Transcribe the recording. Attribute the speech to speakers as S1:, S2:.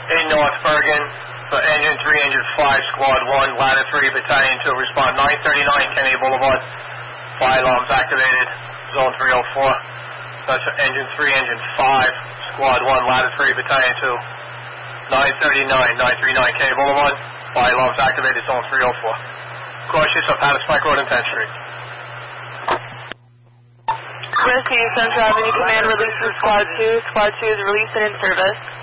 S1: in North Bergen. So Engine 3, Engine 5, Squad 1, Ladder 3, Battalion 2, respond 939 Kennedy Boulevard. Fire alarms activated, Zone 304. That's Engine 3, Engine 5, Squad 1, Ladder 3, Battalion 2. 939 Kennedy Boulevard. Fire alarms activated, Zone 304. Cautious of Hattis Pike Road and 10th Street.
S2: Rescue Central Avenue Command releases Squad 2. Squad 2 is released and in service.